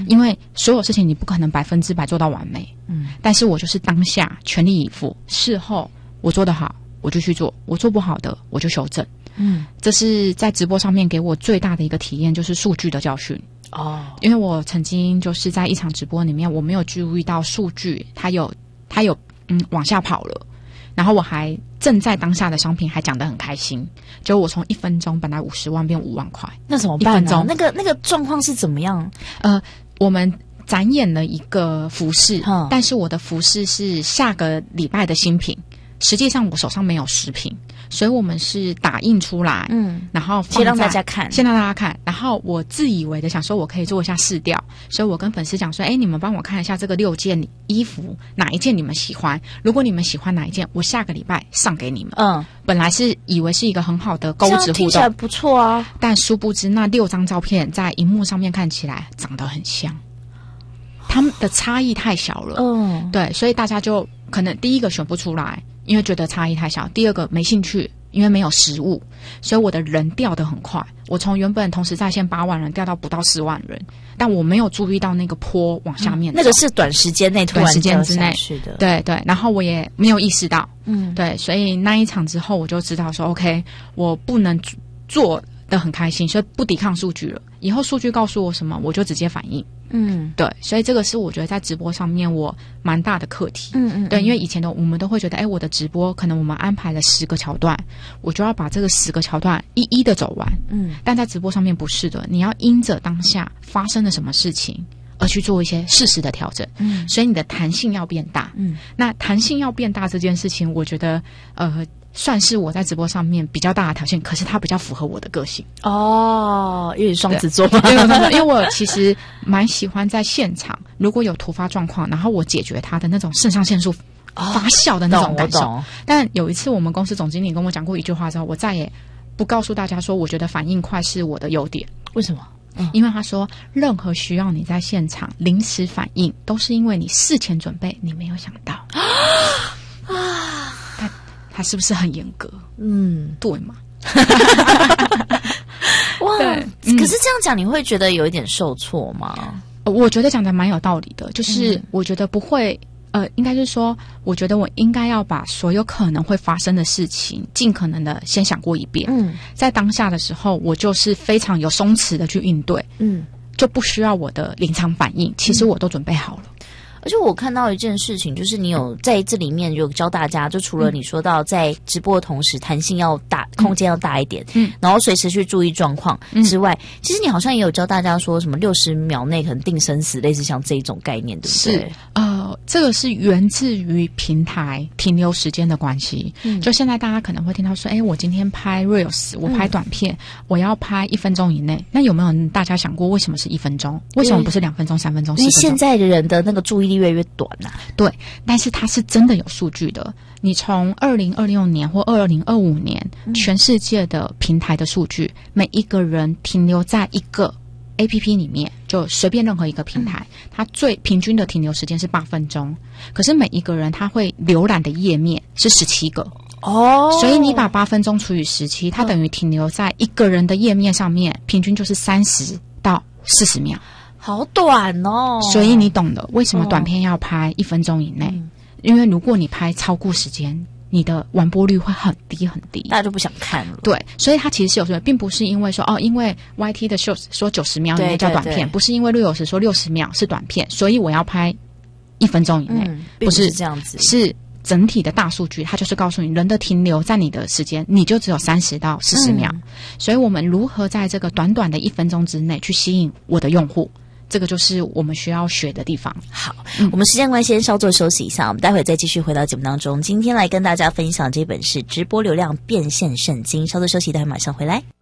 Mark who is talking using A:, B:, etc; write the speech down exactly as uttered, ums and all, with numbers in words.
A: 因为所有事情你不可能百分之百做到完美，嗯，但是我就是当下全力以赴，事后我做得好我就去做，我做不好的我就修正，嗯，这是在直播上面给我最大的一个体验，就是数据的教训。哦，因为我曾经就是在一场直播里面，我没有注意到数据它有它有嗯往下跑了，然后我还正在当下的商品还讲得很开心，就我从一分钟本来五十万变五万块，
B: 那怎么办呢？那个那个状况是怎么样？
A: 呃，我们展演了一个服饰，嗯，但是我的服饰是下个礼拜的新品，实际上我手上没有实品，所以我们是打印出来，嗯，然后
B: 先让大家看，
A: 先让大家看，然后我自以为的想说我可以做一下试调，所以我跟粉丝讲说，哎，你们帮我看一下这个六件衣服哪一件你们喜欢，如果你们喜欢哪一件，我下个礼拜上给你们。嗯，本来是以为是一个很好的钩子互动，
B: 听起来不错啊，
A: 但殊不知那六张照片在荧幕上面看起来长得很像，他们的差异太小了。嗯，对，所以大家就可能第一个选不出来，因为觉得差异太小，第二个没兴趣，因为没有实物，所以我的人掉得很快，我从原本同时在线八万人掉到不到四万人，但我没有注意到那个坡往下面、嗯、
B: 那个是短时间内突然掉下去的，
A: 对对，然后我也没有意识到，嗯，对，所以那一场之后我就知道说 OK 我不能做得很开心，所以不抵抗数据了，以后数据告诉我什么我就直接反应。嗯，对，所以这个是我觉得在直播上面我蛮大的课题。嗯 嗯, 嗯，对，因为以前的我们都会觉得，哎，我的直播可能我们安排了十个桥段，我就要把这个十个桥段一一的走完。嗯，但在直播上面不是的，你要因着当下发生了什么事情而去做一些适时的调整。嗯，所以你的弹性要变大。嗯，那弹性要变大这件事情，我觉得呃。算是我在直播上面比较大的条件，可是它比较符合我的个性
B: 哦，因为双子座，
A: 因为我其实蛮喜欢在现场，如果有突发状况，然后我解决它的那种肾上腺素发酵的那种感受。哦、但有一次我们公司总经理跟我讲过一句话之后，我再也不告诉大家说，我觉得反应快是我的优点。
B: 为什么？
A: 嗯、因为他说，任何需要你在现场临时反应，都是因为你事前准备，你没有想到啊。他是不是很严格？嗯，对嘛。
B: 哇，对，可是这样讲，你会觉得有一点受挫吗？
A: 我觉得讲的蛮有道理的，就是我觉得不会，呃，应该是说，我觉得我应该要把所有可能会发生的事情，尽可能的先想过一遍。嗯，在当下的时候，我就是非常有松弛的去应对。嗯，就不需要我的临场反应，其实我都准备好了。
B: 而且我看到一件事情，就是你有在这里面有教大家，就除了你说到在直播的同时弹性要大，空间要大一点，嗯，然后随时去注意状况之外，嗯、其实你好像也有教大家说什么六十秒内可能定生死，类似像这一种概念，对不对？
A: 是，呃，这个是源自于平台停留时间的关系。嗯，就现在大家可能会听到说，哎，我今天拍 reels， 我拍短片，嗯、我要拍一分钟以内。那有没有人大家想过，为什么是一分钟？为什么不是两分钟、三分钟、四分钟？
B: 因为现在的人的那个注意力越来越短啊。
A: 对，但是它是真的有数据的。你从二零二六年或二零二五年，嗯、全世界的平台的数据，每一个人停留在一个 A P P 里面，就随便任何一个平台，嗯、它最平均的停留时间是八分钟。可是每一个人他会浏览的页面是十七个。哦，所以你把八分钟除以十七，它等于停留在一个人的页面上面，平均就是三十到四十秒。
B: 好短哦，
A: 所以你懂的，为什么短片要拍一分钟以内？嗯、因为如果你拍超过时间，你的完播率会很低很低，
B: 大家就不想看了。
A: 对，所以它其实是有说，并不是因为说哦，因为 Y T 的 short 说九十秒以内叫短片，对对对，不是因为六十说六十秒是短片，所以我要拍一分钟以内，
B: 嗯、不是这样子，
A: 是整体的大数据，它就是告诉你人的停留在你的时间，你就只有三十到四十秒，嗯、所以我们如何在这个短短的一分钟之内去吸引我的用户？这个就是我们需要学的地方。
B: 好，嗯、我们时间关系先稍作休息一下，我们待会再继续回到节目当中。今天来跟大家分享这本是直播流量变现圣经，稍作休息，待会马上回来。